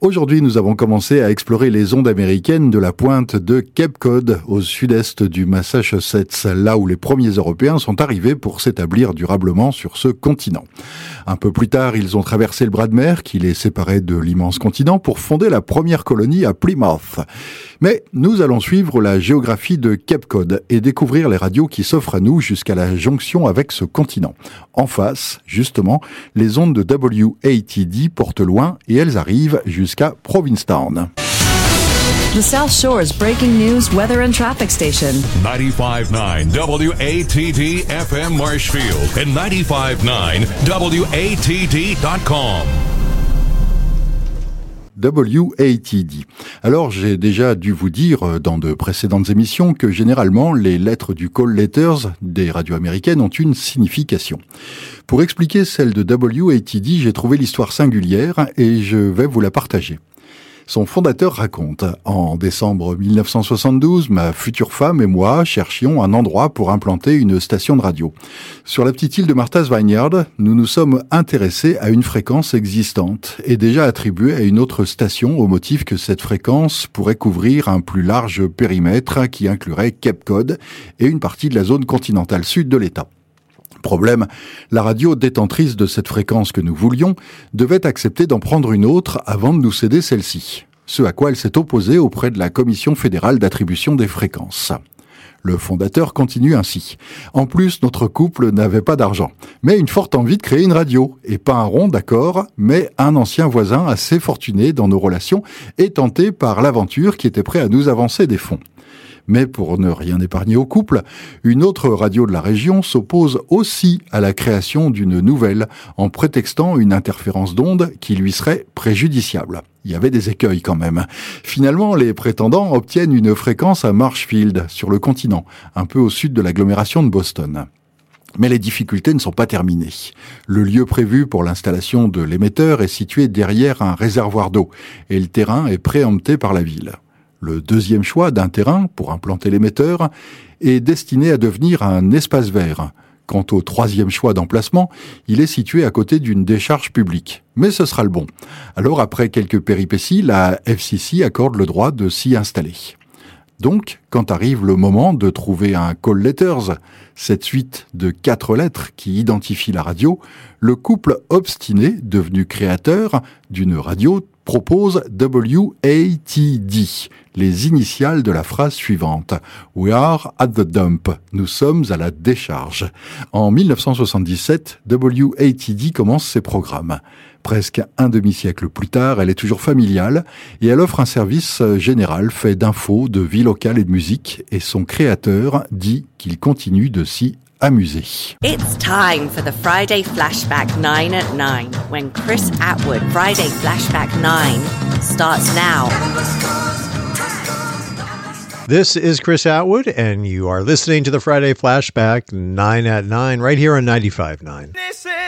Aujourd'hui, nous avons commencé à explorer les ondes américaines de la pointe de Cape Cod, au sud-est du Massachusetts, là où les premiers Européens sont arrivés pour s'établir durablement sur ce continent. Un peu plus tard, ils ont traversé le bras de mer qui les séparait de l'immense continent pour fonder la première colonie à Plymouth. Mais nous allons suivre la géographie de Cape Cod et découvrir les radios qui s'offrent à nous jusqu'à la jonction avec ce continent. En face, justement, les ondes de WATD portent loin et elles arrivent jusqu'à Provincetown. The South Shore's breaking news, weather and traffic station. 95.9 WATD FM Marshfield and 95.9 WATD.com. WATD. Alors, j'ai déjà dû vous dire dans de précédentes émissions que généralement, les lettres du call letters des radios américaines ont une signification. Pour expliquer celle de WATD, j'ai trouvé l'histoire singulière et je vais vous la partager. Son fondateur raconte « En décembre 1972, ma future femme et moi cherchions un endroit pour implanter une station de radio. Sur la petite île de Martha's Vineyard, nous nous sommes intéressés à une fréquence existante et déjà attribuée à une autre station au motif que cette fréquence pourrait couvrir un plus large périmètre qui inclurait Cape Cod et une partie de la zone continentale sud de l'État. Problème, la radio détentrice de cette fréquence que nous voulions devait accepter d'en prendre une autre avant de nous céder celle-ci, ce à quoi elle s'est opposée auprès de la Commission fédérale d'attribution des fréquences. Le fondateur continue ainsi. En plus, notre couple n'avait pas d'argent, mais une forte envie de créer une radio, et pas un rond, d'accord, mais un ancien voisin assez fortuné dans nos relations et tenté par l'aventure qui était prêt à nous avancer des fonds. Mais pour ne rien épargner au couple, une autre radio de la région s'oppose aussi à la création d'une nouvelle en prétextant une interférence d'ondes qui lui serait préjudiciable. Il y avait des écueils quand même. Finalement, les prétendants obtiennent une fréquence à Marshfield, sur le continent, un peu au sud de l'agglomération de Boston. Mais les difficultés ne sont pas terminées. Le lieu prévu pour l'installation de l'émetteur est situé derrière un réservoir d'eau et le terrain est préempté par la ville. Le deuxième choix d'un terrain pour implanter l'émetteur est destiné à devenir un espace vert. Quant au troisième choix d'emplacement, il est situé à côté d'une décharge publique. Mais ce sera le bon. Alors après quelques péripéties, la FCC accorde le droit de s'y installer. Donc, quand arrive le moment de trouver un call letters, cette suite de 4 lettres qui identifie la radio, le couple obstiné, devenu créateur d'une radio, propose WATD, les initiales de la phrase suivante. We are at the dump. Nous sommes à la décharge. En 1977, WATD commence ses programmes. Presque un demi-siècle plus tard, elle est toujours familiale et elle offre un service général fait d'infos, de vie locale et de musique, et son créateur dit qu'il continue de s'y amuser. It's time for the Friday Flashback 9 at 9, when Chris Atwood Friday Flashback 9 starts now. This is Chris Atwood, and you are listening to the Friday Flashback 9 at 9 right here on 95.9.